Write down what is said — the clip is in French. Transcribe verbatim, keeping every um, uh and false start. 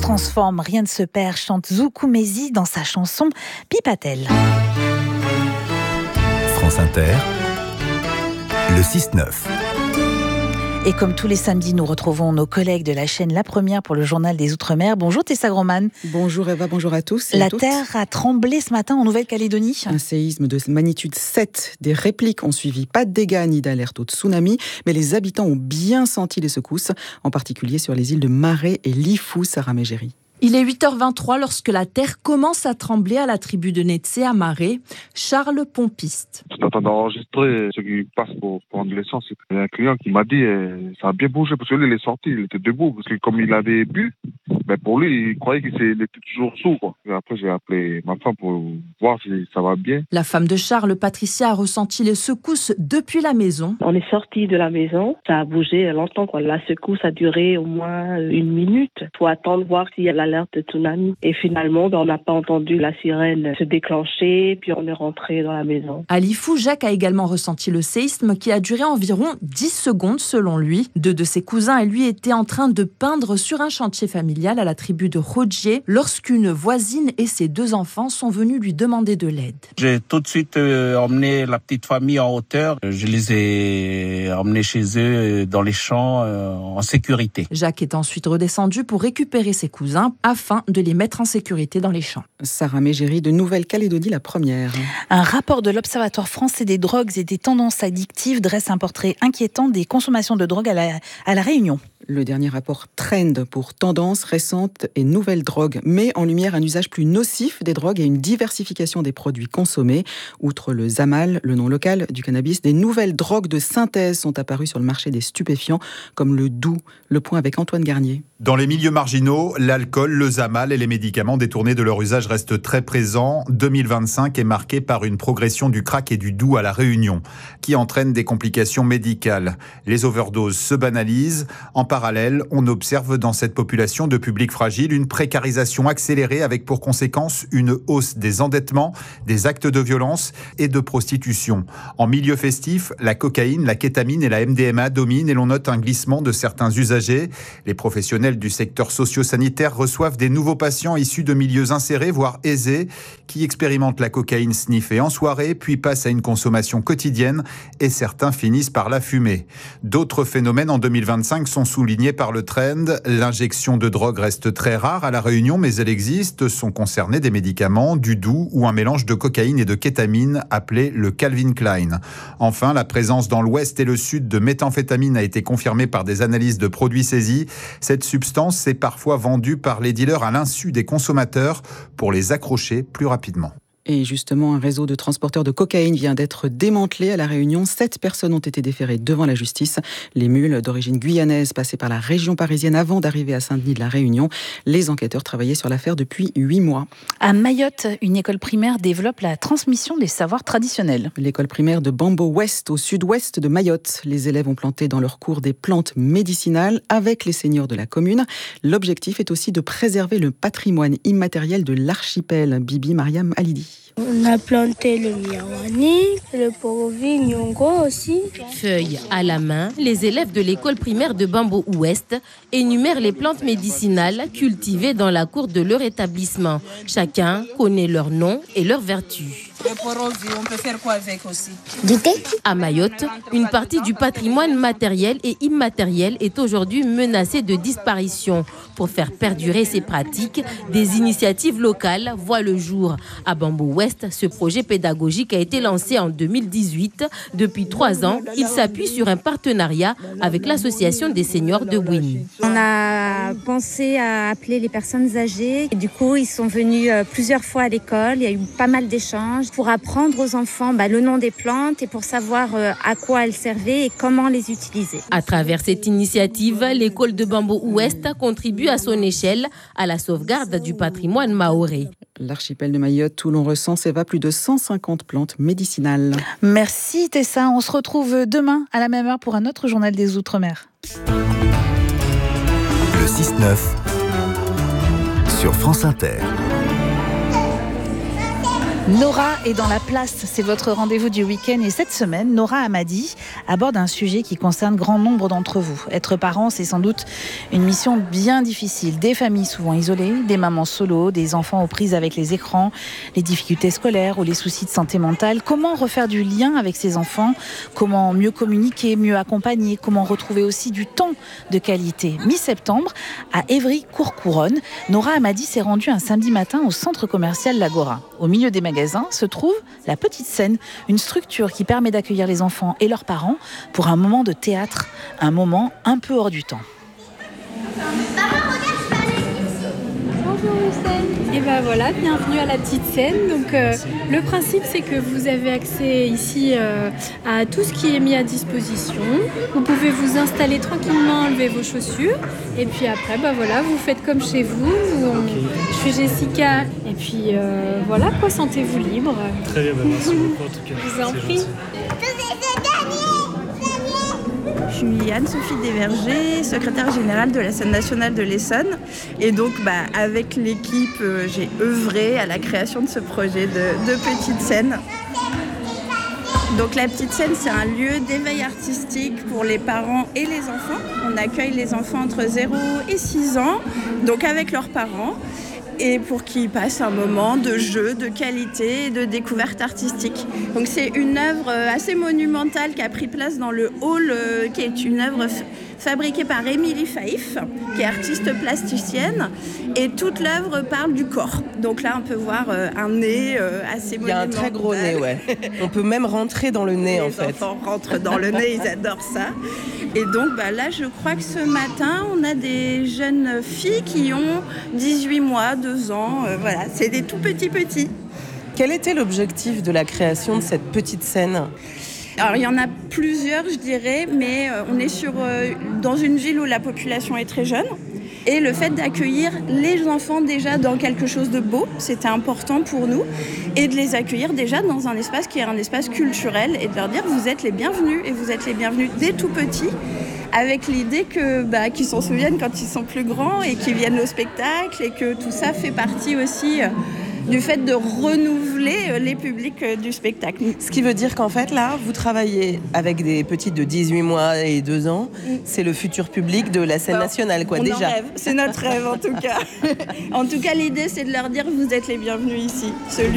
transforme, rien ne se perd, chante Zoukou Mehdi dans sa chanson Pipatel. France Inter, le six neuf. Et comme tous les samedis, nous retrouvons nos collègues de la chaîne La Première pour le journal des Outre-mer. Bonjour Tessa Groman. Bonjour Eva, bonjour à tous et La à toutes. terre a tremblé ce matin en Nouvelle-Calédonie. Un séisme de magnitude sept. Des répliques ont suivi. Pas de dégâts ni d'alerte au tsunami, mais les habitants ont bien senti les secousses, en particulier sur les îles de Maré et Lifou, Sarah Mégéry. Il est huit heures vingt-trois lorsque la terre commence à trembler à la tribu de Netsé à Maré. Charles Pompiste. Je t'attends d'enregistrer ce qui passe pour prendre l'essence. Il y a un client qui m'a dit eh, ça a bien bougé parce que lui il est sorti, il était debout parce que comme il avait bu, ben pour lui il croyait qu'il était toujours sourd. Quoi. Et après j'ai appelé ma femme pour voir si ça va bien. La femme de Charles, Patricia, a ressenti les secousses depuis la maison. On est sorti de la maison, ça a bougé longtemps. Quoi. La secousse a duré au moins une minute. Il faut attendre voir s'il y a l'alerte de tsunami. Et finalement, ben, on n'a pas entendu la sirène se déclencher, puis on est rentré dans la maison. À Lifou, Jacques a également ressenti le séisme qui a duré environ dix secondes selon lui. Deux de ses cousins et lui étaient en train de peindre sur un chantier familial à la tribu de Rodjié lorsqu'une voisine et ses deux enfants sont venus lui demander de l'aide. J'ai tout de suite euh, emmené la petite famille en hauteur. Je les ai emmenés chez eux dans les champs euh, en sécurité. Jacques est ensuite redescendu pour récupérer ses cousins afin de les mettre en sécurité dans les champs. Sarah Mégéry de Nouvelle-Calédonie, la première. Un rapport de l'Observatoire français des drogues et des tendances addictives dresse un portrait inquiétant des consommations de drogue à la, à la Réunion. Le dernier rapport Trend pour tendances récentes et nouvelles drogues met en lumière un usage plus nocif des drogues et une diversification des produits consommés. Outre le Zamal, le nom local du cannabis, des nouvelles drogues de synthèse sont apparues sur le marché des stupéfiants, comme le doux. Le point avec Antoine Garnier. Dans les milieux marginaux, l'alcool, le Zamal et les médicaments détournés de leur usage restent très présents. deux mille vingt-cinq est marqué par une progression du crack et du doux à La Réunion, qui entraîne des complications médicales. Les overdoses se banalisent. En parallèle, on observe dans cette population de public fragile une précarisation accélérée avec pour conséquence une hausse des endettements, des actes de violence et de prostitution. En milieu festif, la cocaïne, la kétamine et la M D M A dominent et l'on note un glissement de certains usagers. Les professionnels du secteur socio-sanitaire reçoivent des nouveaux patients issus de milieux insérés, voire aisés, qui expérimentent la cocaïne sniffée en soirée, puis passent à une consommation quotidienne et certains finissent par la fumer. D'autres phénomènes en deux mille vingt-cinq sont soulignés par le Trend. L'injection de drogue reste très rare à La Réunion, mais elle existe. Sont concernés des médicaments, du doux ou un mélange de cocaïne et de kétamine appelé le Calvin Klein. Enfin, la présence dans l'ouest et le sud de méthamphétamine a été confirmée par des analyses de produits saisis. Cette substance est parfois vendue par les dealers à l'insu des consommateurs pour les accrocher plus rapidement. Et justement, un réseau de transporteurs de cocaïne vient d'être démantelé à La Réunion. Sept personnes ont été déférées devant la justice. Les mules d'origine guyanaise passaient par la région parisienne avant d'arriver à Saint-Denis de La Réunion. Les enquêteurs travaillaient sur l'affaire depuis huit mois. À Mayotte, une école primaire développe la transmission des savoirs traditionnels. L'école primaire de Bambo Ouest, au sud-ouest de Mayotte. Les élèves ont planté dans leur cours des plantes médicinales avec les seigneurs de la commune. L'objectif est aussi de préserver le patrimoine immatériel de l'archipel. Bibi Mariam Alidi. On a planté le miawani, le porovi, nyongo aussi. Feuilles à la main, les élèves de l'école primaire de Bambo Ouest énumèrent les plantes médicinales cultivées dans la cour de leur établissement. Chacun connaît leur nom et leurs vertus. Le porovi, on peut faire quoi avec aussi? Du thé. À Mayotte, une partie du patrimoine matériel et immatériel est aujourd'hui menacée de disparition. Pour faire perdurer ces pratiques, des initiatives locales voient le jour. À Bambo Ouest, ce projet pédagogique a été lancé en deux mille dix-huit. Depuis trois ans, il s'appuie sur un partenariat avec l'association des seniors de Bouini. On a pensé à appeler les personnes âgées. Et du coup, ils sont venus plusieurs fois à l'école. Il y a eu pas mal d'échanges pour apprendre aux enfants bah, le nom des plantes et pour savoir à quoi elles servaient et comment les utiliser. À travers cette initiative, l'école de Bambo Ouest contribue à son échelle à la sauvegarde du patrimoine maoré. L'archipel de Mayotte, où l'on recense et va plus de cent cinquante plantes médicinales. Merci Tessa, on se retrouve demain à la même heure pour un autre journal des Outre-mer. Le six neuf sur France Inter. Nora est dans la place, c'est votre rendez-vous du week-end et cette semaine, Nora Hamadi aborde un sujet qui concerne grand nombre d'entre vous. Être parent, c'est sans doute une mission bien difficile. Des familles souvent isolées, des mamans solo, des enfants aux prises avec les écrans, les difficultés scolaires ou les soucis de santé mentale. Comment refaire du lien avec ses enfants ? Comment mieux communiquer, mieux accompagner ? Comment retrouver aussi du temps de qualité ? Mi-septembre, à Évry-Courcouronnes, Nora Hamadi s'est rendue un samedi matin au centre commercial L'Agora. Au milieu des magasins se trouve la Petite Scène, une structure qui permet d'accueillir les enfants et leurs parents pour un moment de théâtre, un moment un peu hors du temps. Bonjour Hussein. Et ben voilà, bienvenue à la Petite Scène. Donc euh, le principe c'est que vous avez accès ici euh, à tout ce qui est mis à disposition. Vous pouvez vous installer tranquillement, enlever vos chaussures et puis après ben voilà, vous faites comme chez vous. vous je suis Jessica et puis euh, voilà quoi, sentez-vous libre. Très bien, ben merci beaucoup en tout cas. Je vous en prie. Je suis Anne-Sophie Desvergers, secrétaire générale de la scène nationale de l'Essonne. Et donc, bah, avec l'équipe, euh, j'ai œuvré à la création de ce projet de, de Petite Scène. Donc, la Petite Scène, c'est un lieu d'éveil artistique pour les parents et les enfants. On accueille les enfants entre zéro et six ans, donc avec leurs parents. Et pour qu'ils passent un moment de jeu, de qualité et de découverte artistique. Donc c'est une œuvre assez monumentale qui a pris place dans le hall, euh, qui est une œuvre f- fabriquée par Émilie Faïf, qui est artiste plasticienne. Et toute l'œuvre parle du corps. Donc là, on peut voir euh, un nez euh, assez monumental. Il y a un très gros nez, ouais. On peut même rentrer dans le nez, les en fait. Les enfants rentrent dans le nez, ils adorent ça. Et donc bah, là, je crois que ce matin, on a des jeunes filles qui ont dix-huit mois, deux ans. Euh, voilà, c'est des tout petits petits. Quel était l'objectif de la création de cette Petite Scène ? Alors, il y en a plusieurs, je dirais, mais euh, on est sur, euh, dans une ville où la population est très jeune. Et le fait d'accueillir les enfants déjà dans quelque chose de beau, c'était important pour nous. Et de les accueillir déjà dans un espace qui est un espace culturel et de leur dire vous êtes les bienvenus et vous êtes les bienvenus dès tout petits. Avec l'idée que, bah, qu'ils s'en souviennent quand ils sont plus grands et qu'ils viennent au spectacle et que tout ça fait partie aussi euh, du fait de renouveler les publics du spectacle. Ce qui veut dire qu'en fait, là, vous travaillez avec des petites de dix-huit mois et deux ans. C'est le futur public de la scène bon, nationale, quoi, on déjà. En rêve. C'est notre rêve, en tout cas. En tout cas, l'idée, c'est de leur dire vous êtes les bienvenus ici. Ce